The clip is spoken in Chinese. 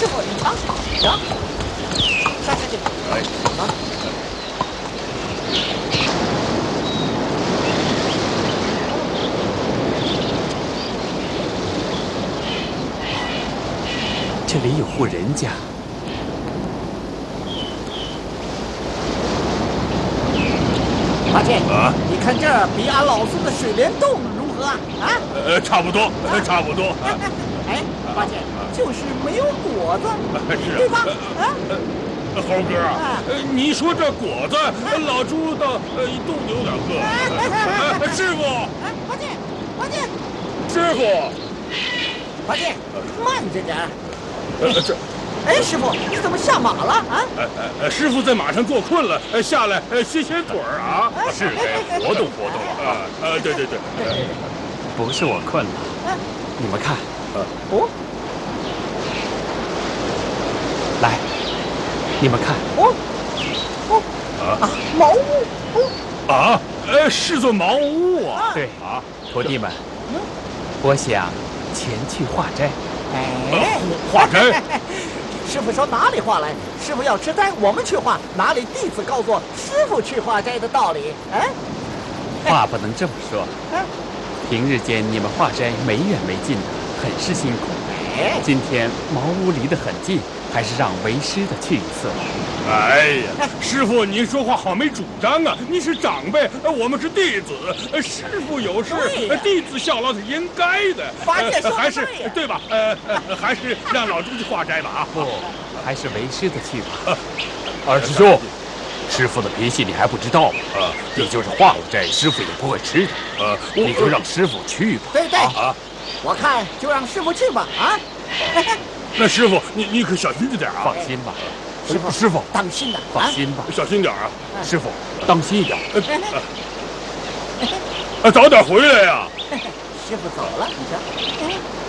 师傅，你尝，尝，下去。 哎， 啊。 这里有户人家。 八戒啊， 你看这儿比俺老孙的水帘洞如何啊？啊？ 差不多，差不多。 哎，八戒，就是没有果子， 是对吧？啊？ 猴哥啊，你说这果子，老猪倒肚子有点饿。师傅， 八戒，八戒， 师傅， 八戒，慢着点。 这。 哎，师傅，你怎么下马了啊？ 师傅在马上坐困了，下来歇歇腿儿啊，是该活动活动啊。对。 不是我困了，你们看， 哦， 来，你们看， 茅屋， 啊，是座茅屋啊。 对啊，徒弟们，我想前去化斋。 哎， 化斋。 师傅说哪里化来？师傅要吃斋，我们去化，哪里弟子告诉师傅去化斋的道理？哎， 话不能这么说。平日间你们化斋没远没近的，很是辛苦。今天茅屋离得很近，还是让为师的去一次。 哎呀，师傅，您说话好没主张啊！你是长辈，我们是弟子，师傅有事，弟子效劳是应该的。还是对吧？还是让老猪去化斋吧啊！ 不，还是为师的去吧。 二师兄，师傅的脾气你还不知道啊？你就是化了斋，师傅也不会吃的。你就让师傅去吧。 对，我看就让师傅去吧啊！ 那师傅，你可小心着点啊！ 放心吧。 师傅， 当心呐！ 放心吧， 小心点啊！ 师傅，当心一点。 早点回来呀！ 师傅走了，你瞧。